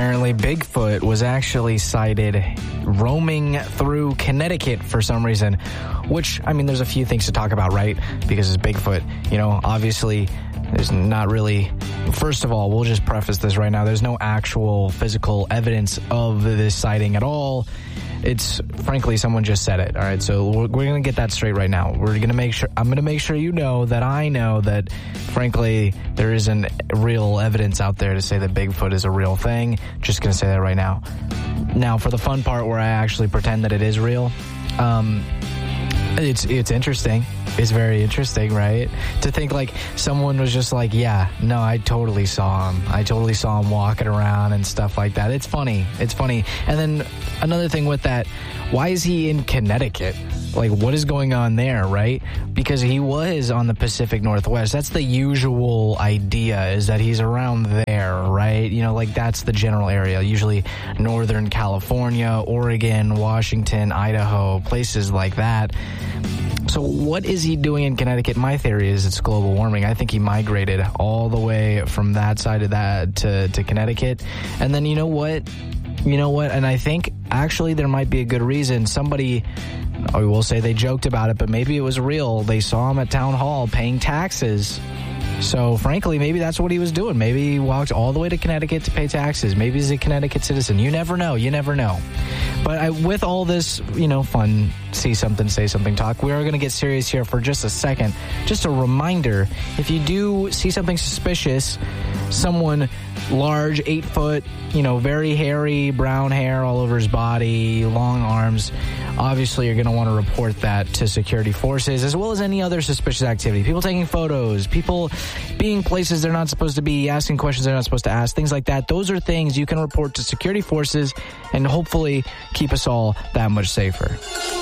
Apparently, Bigfoot was actually sighted roaming through Connecticut for some reason, which, I mean, there's a few things to talk about, right? Because it's Bigfoot. You know, obviously, there's not really... First of all, we'll just preface this right now. There's no actual physical evidence of this sighting at all. It's, frankly, someone just said it. All right, so we're going to get that straight right now. We're going to make sure, I'm going to make sure you know that I know that, frankly, there isn't real evidence out there to say that Bigfoot is a real thing. Just going to say that right now. Now, for the fun part where I actually pretend that it is real, it's interesting. It's very interesting, right? To think like someone was just like, yeah, no, I totally saw him. I totally saw him walking around and stuff like that. It's funny. It's funny. And then another thing with that, why is he in Connecticut? Like, what is going on there, right? Because he was on the Pacific Northwest. That's the usual idea, is that he's around there, right? You know, like that's the general area. Usually Northern California, Oregon, Washington, Idaho, places like that. So what is he doing in Connecticut? My theory is it's global warming. I think he migrated all the way from that side of that to Connecticut. And then you know what? And I think actually there might be a good reason. Somebody, I will say they joked about it, but maybe it was real. They saw him at town hall paying taxes. So, frankly, maybe that's what he was doing. Maybe he walked all the way to Connecticut to pay taxes. Maybe he's a Connecticut citizen. You never know. You never know. But with all this, fun, see something, say something talk, we are going to get serious here for just a second. Just a reminder, if you do see something suspicious, someone large, 8 foot, very hairy, brown hair all over his body, long arms, obviously you're going to want to report that to security forces, as well as any other suspicious activity. People taking photos, people being places they're not supposed to be, asking questions they're not supposed to ask, things like that. Those are things you can report to security forces and hopefully keep us all that much safer.